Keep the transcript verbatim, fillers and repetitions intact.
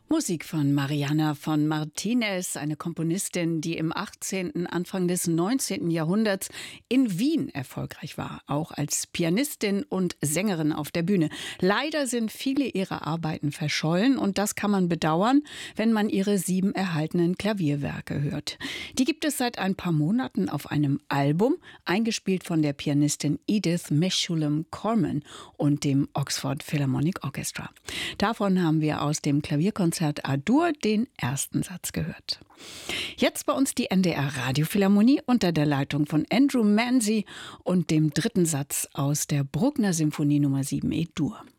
Musik von Mariana von Martinez, eine Komponistin, die im achtzehnten., Anfang des neunzehnten. Jahrhunderts in Wien erfolgreich war, auch als Pianistin und Sängerin auf der Bühne. Leider sind viele ihrer Arbeiten verschollen und das kann man bedauern, wenn man ihre sieben erhaltenen Klavierwerke hört. Die gibt es seit ein paar Monaten auf einem Album, eingespielt von der Pianistin Edith Mechoulam-Corman und dem Oxford Philharmonic Orchestra. Davon haben wir aus dem Klavierkonzert A-Dur den ersten Satz gehört. Jetzt bei uns die N D R Radiophilharmonie unter der Leitung von Andrew Manzi und dem dritten Satz aus der Bruckner Symphonie Nummer sieben E-Dur.